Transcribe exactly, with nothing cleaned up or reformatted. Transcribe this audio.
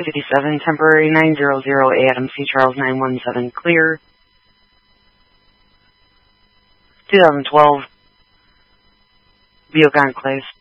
fifty-seven, temporary nine hundred A, Adam C. Charles nine one seven, clear. twenty twelve, Beogonclaves.